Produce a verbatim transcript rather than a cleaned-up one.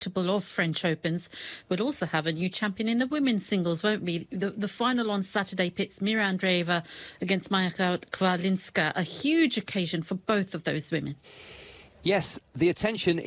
of French Opens. We'll also have a new champion in the women's singles, won't we? The, the final on Saturday pits Mira Andreeva against Maja Kvalinska, a huge occasion for both of those women. Yes, the attention